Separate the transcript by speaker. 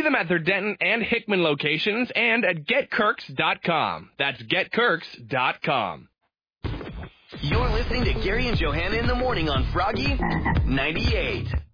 Speaker 1: them at their Denton and Hickman locations and at GetKirks.com. That's GetKirks.com.
Speaker 2: You're listening to Gary and Johanna in the morning on Froggy 98.